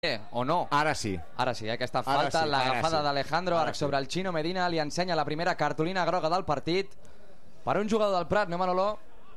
o no? Ara sí. Ara sí, aquesta falta, l'agafada d'Alejandro Arc sobre el Chino Medina, li ensenya la primera cartulina groga del partit per un jugador del Prat, ¿no, Manolo?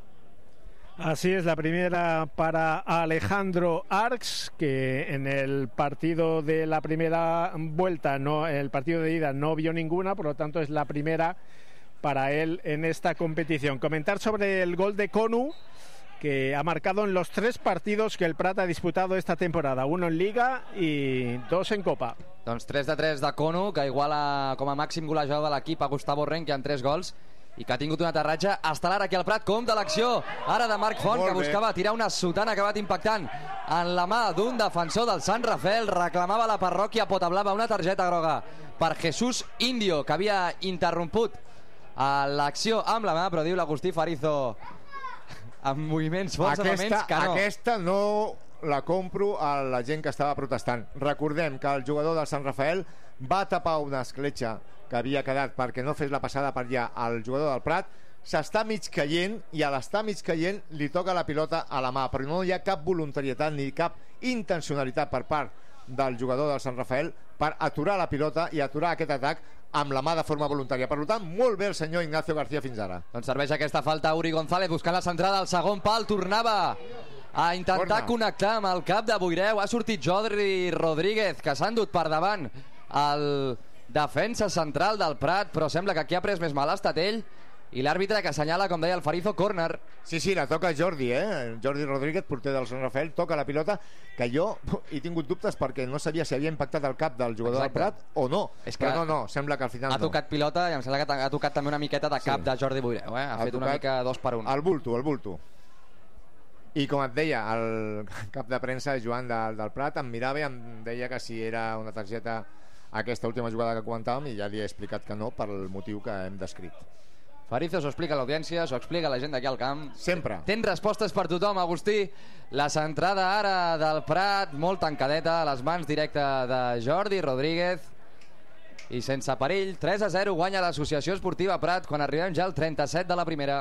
Así es, la primera para Alejandro Arcs, que en el partido de la primera vuelta, el partido de ida no vio ninguna, por lo tanto es la primera para él en esta competición. Comentar sobre el gol de Konu, que ha marcado en los 3 partidos que el Prat ha disputado esta temporada, 1 en Liga i 2 en Copa. Doncs 3 de 3 de Konu, que iguala com a màxim golejador de l'equip a Gustavo Renque en 3 gols, i que ha tingut un aterratge estel·lar aquí al Prat. Compte l'acció ara de Marc Font, que buscava tirar una sotana, ha acabat impactant en la mà d'un defensor del Sant Rafael. Reclamava la parròquia Potablava una targeta groga per Jesús Indio, que havia interromput l'acció amb la mà, però diu l'Agustí Farizo amb moviments forts elements que no. Aquesta no la compro a la gent que estava protestant. Recordem que el jugador del Sant Rafael va tapar una escletxa que havia quedat perquè no fes la passada per allà al jugador del Prat, s'està mig caient i a l'estar mig caient li toca la pilota a la mà, però no hi ha cap voluntarietat ni cap intencionalitat per part del jugador del Sant Rafael per aturar la pilota i aturar aquest atac amb la mà de forma voluntària. Per tant, molt bé el senyor Ignacio García fins ara. Doncs serveix aquesta falta Uri González buscant la centrada al segon pal, tornava a intentar connectar amb el cap de Boireu. Ha sortit Jordi Rodríguez, que s'ha endut per davant el defensa central del Prat, però sembla que aquí ha pres més mal ha estat ell, i l'àrbitre que assenyala, com deia el Farizo, córner. Sí, la toca Jordi, Jordi Rodríguez, porter del Sant Rafael, toca la pilota, que jo he tingut dubtes perquè no sabia si havia impactat el cap del jugador del Prat o no. És que però no, sembla que al final ha tocat pilota i em sembla que ha tocat també una miqueta de cap de Jordi Boireu, ha fet una mica 2 per 1. El bulto. I com et deia, el cap de premsa, Joan del Prat, em mirava i em deia que si era una targeta aquesta última jugada que comentàvem, i ja li he explicat que no per el motiu que hem descrit. Farizo s'ho explica a l'audiència, s'ho explica a la gent d'aquí al camp. Sempre. Tens respostes per tothom, Agustí. La centrada ara del Prat, molt tancadeta, a les mans directa de Jordi Rodríguez. I sense perill, 3-0 guanya l'Associació Esportiva Prat quan arribem ja al 37 de la primera.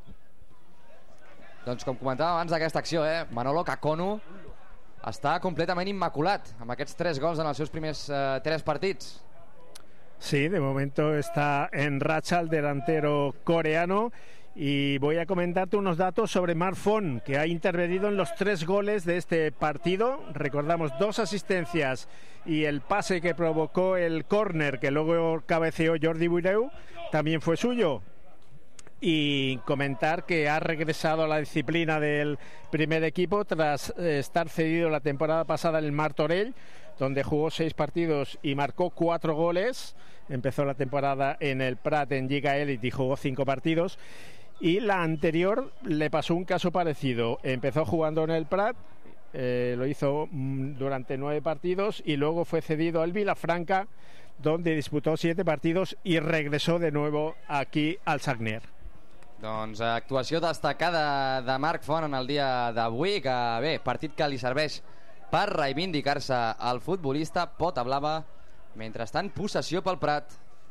Doncs com comentàvem abans d'aquesta acció, Manolo Caconu està completament immaculat amb aquests 3 gols en els seus primers 3 partits. Sí, de momento está en racha el delantero coreano. Y voy a comentarte unos datos sobre Marc Font, que ha intervenido en los 3 goles de este partido. Recordamos 2 asistencias y el pase que provocó el córner que luego cabeceó Jordi Boireu también fue suyo. Y comentar que ha regresado a la disciplina del primer equipo tras estar cedido la temporada pasada en el Martorell, donde jugó 6 partidos y marcó 4 goles. Empezó la temporada en el Prat en Lliga Elite y jugó 5 partidos. Y la anterior le pasó un caso parecido. Empezó jugando en el Prat, lo hizo durante 9 partidos y luego fue cedido al Vilafranca, donde disputó 7 partidos y regresó de nuevo aquí al Sagnier. Doncs actuació destacada de Marc Font en el dia d'avui, que bé, partit que li serveix per reivindicar-se al futbolista Potablava. Mentrestant, possessió pel Prat.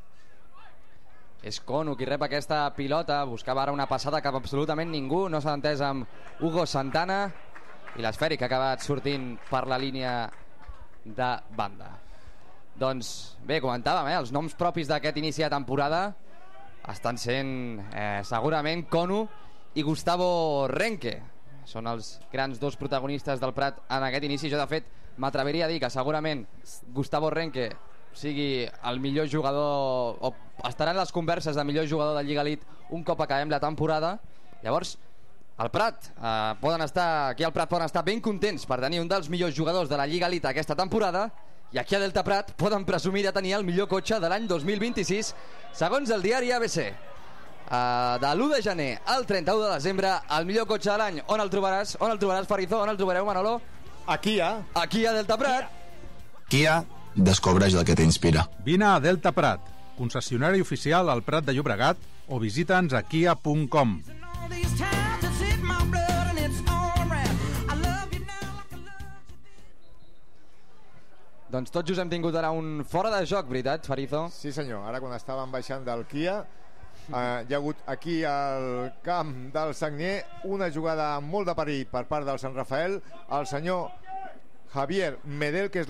És Konu qui rep aquesta pilota, buscava ara una passada cap absolutament ningú, no s'ha entès amb Hugo Santana, i l'esfèric ha acabat sortint per la línia de banda. Doncs bé, comentàvem, els noms propis d'aquest inici de temporada estan sent segurament Konu i Gustavo Renque. Són els grans 2 protagonistes del Prat en aquest inici. Jo de fet m'atreviria a dir que segurament Gustavo Renque sigui el millor jugador, o estarà en les converses de millor jugador de Lliga Elite un cop acabem la temporada. Llavors al Prat aquí al Prat poden estar ben contents per tenir un dels millors jugadors de la Lliga Elite aquesta temporada, i aquí a Delta Prat poden presumir de tenir el millor cotxe de l'any 2026 segons el diari ABC. De l'1 de gener al 31 de desembre, el millor cotxe de l'any. On el trobaràs? On el trobaràs, Farizo? On el trobareu, Manolo? Aquí a Delta Prat. Kia, descobreix el que t'inspira. Vine a Delta Prat, concessionari oficial al Prat de Llobregat, o visita'ns a kia.com. Doncs tots just hem tingut ara un fora de joc, veritat, Farizo? Sí senyor, ara quan estàvem baixant del Kia hi ha hagut aquí al camp del Sagnier una jugada amb molt de perill per part del Sant Rafael. El senyor Javier Medel, que és